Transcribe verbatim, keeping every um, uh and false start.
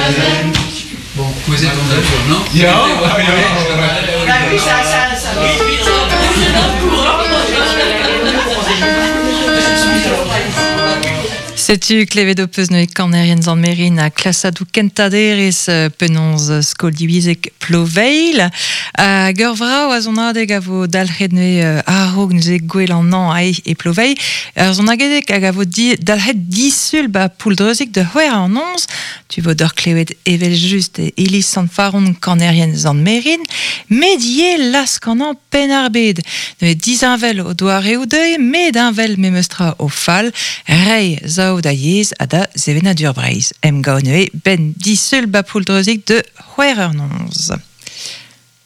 Bon, posez ton œuvre, non? Ja, ja, ja. La vie, ça, ça, ça. Setu klevet peus noe kanerien zan merin a klasadou kentaderez penons skol divizek ploveil. A geur vrao a zon adeg a vo dalc'het noe arrog neuze gwell an an ae e ploveil. A zon agedek hag a vo di, dalc'het disul ba pouldrezik de c'hwer an onz. Tu vo d'ur klevet evel just e ilis san faron kanerien zan merin. Medie lask an an pen ar bed. Noe dizinvel o doare ou deuil, med invel memeustra o fal. Rei zao da yez a da zevenadur breiz. Em gao neue ben disul ba pouldrezik de c'hwer ur nonz.